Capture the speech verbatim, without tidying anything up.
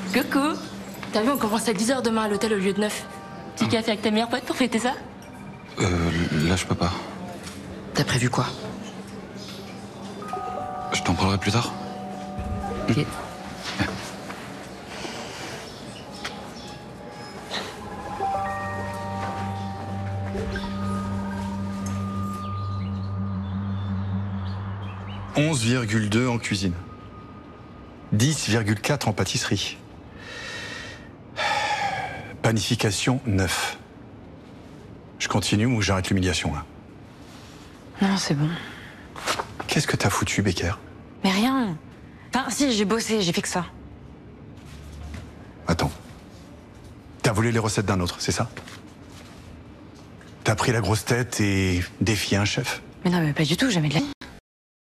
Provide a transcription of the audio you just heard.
Coucou. T'as vu, on commence à dix heures demain à l'hôtel au lieu de neuf. Petit café avec ta meilleure pote pour fêter ça? Euh, là, je peux pas. T'as prévu quoi? Je t'en parlerai plus tard. Ok. onze virgule deux en cuisine. dix virgule quatre en pâtisserie. Panification, neuf. Je continue ou j'arrête l'humiliation, là? Non, c'est bon. Qu'est-ce que t'as foutu, Becker? Mais rien. Enfin, si, j'ai bossé, j'ai fait que ça. Attends. T'as volé les recettes d'un autre, c'est ça? T'as pris la grosse tête et défié un chef? Mais non, mais pas du tout, jamais de la...